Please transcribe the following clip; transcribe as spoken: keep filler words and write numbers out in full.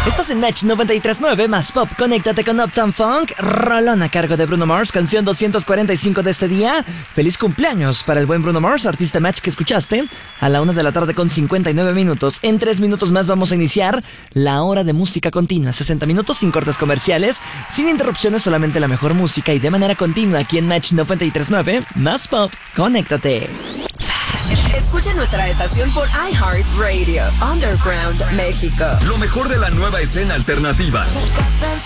Estás en Match noventa y tres punto nueve más pop. Conéctate con Uptown Funk. Rolón a cargo de Bruno Mars, canción doscientos cuarenta y cinco de este día. Feliz cumpleaños para el buen Bruno Mars, artista Match que escuchaste a la una de la tarde con cincuenta y nueve minutos. En tres minutos más vamos a iniciar la hora de música continua. sesenta minutos sin cortes comerciales, sin interrupciones, solamente la mejor música y de manera continua aquí en Match noventa y tres punto nueve más pop. Conéctate. Escucha nuestra estación por iHeartRadio, Underground México. Lo mejor de la nueva escena alternativa.